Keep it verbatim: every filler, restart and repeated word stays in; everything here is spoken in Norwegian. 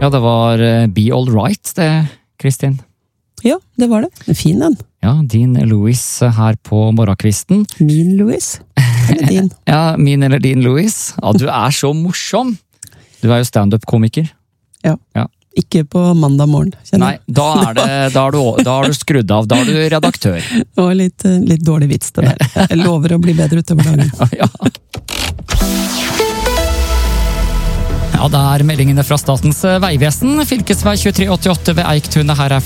Ja, det var Be All Right, det, Kristin. Ja, det var det. En fin den. Ja, din Louis her på morgenkvisten. Min Louis? Eller din? Ja, min eller din Louis. Ja, du er så morsom. Du er jo stand-up-komiker. Ja. Ja. Ikke på mandag morgen, kjenner jeg. Nei, da er, det, da, er du, da er du skrudd av. Da er du redaktør. Det var litt, litt dårlig vits det der. Jeg lover å bli bedre utover dagen. Ja. Ja, det er meldingene fra Statens vegvesen. Fylkesvei tjuetre åttiåtte ved Eiktunet. Her er